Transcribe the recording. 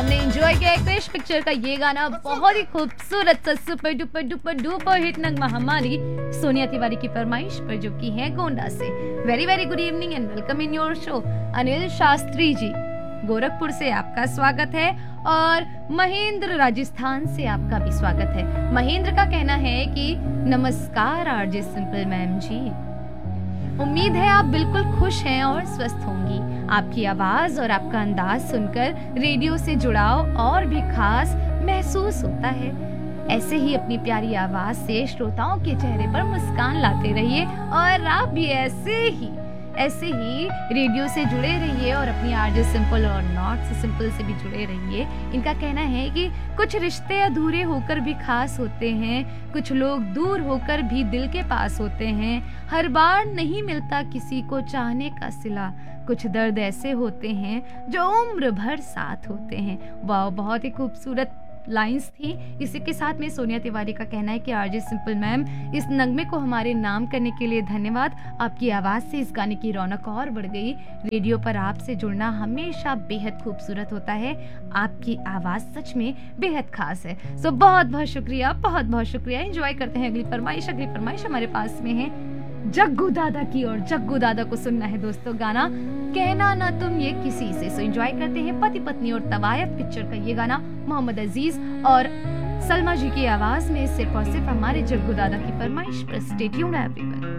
हमने एंजॉय किया क्रिश पिक्चर का ये गाना, बहुत ही खूबसूरत सा super duper duper duper hit नगमा हमारी सोनिया तिवारी की फरमाइश पर, जो की है गोंडा से। Very very good evening and welcome in your show. Anil Shastri ji Gorakhpur से आपका स्वागत है और महेंद्र राजस्थान से आपका भी स्वागत है। महेंद्र का कहना है कि नमस्कार आरजे सिंपल मैम जी, उम्मीद है आप बिल्कुल खुश हैं और स्वस्थ होंगी। आपकी आवाज और आपका अंदाज सुनकर रेडियो से जुड़ाव और भी खास महसूस होता है। ऐसे ही अपनी प्यारी आवाज से श्रोताओं के चेहरे पर मुस्कान लाते रहिए और आप भी ऐसे ही रेडियो से जुड़े रहिए और अपनी आरजे सिंपल और नॉट सो सिंपल से भी जुड़े रहिए। इनका कहना है कि कुछ रिश्ते अधूरे होकर भी खास होते हैं, कुछ लोग दूर होकर भी दिल के पास होते हैं, हर बार नहीं मिलता किसी को चाहने का सिला, कुछ दर्द ऐसे होते हैं जो उम्र भर साथ होते हैं। वाह, बहुत ही खूबसूरत लाइंस थी। इसी के साथ में सोनिया तिवारी का कहना है कि आरजे सिंपल मैम, इस नगमे को हमारे नाम करने के लिए धन्यवाद। आपकी आवाज से इस गाने की रौनक और बढ़ गई। रेडियो पर आपसे जुड़ना हमेशा बेहद खूबसूरत होता है। आपकी आवाज सच में बेहद खास है। सो बहुत बहुत शुक्रिया, बहुत बहुत शुक्रिया। एंजॉय करते हैं अगली फरमाइश हमारे पास में है जग्गू दादा की, और जग्गू दादा को सुनना है दोस्तों गाना कहना ना तुम ये किसी से। सो एंजॉय करते हैं पति पत्नी और तवायफ पिक्चर का ये गाना मोहम्मद अजीज और सलमा जी की आवाज में, सिर्फ और सिर्फ हमारे जग्गू दादा की फरमाइश पर। Stay tuned everyone.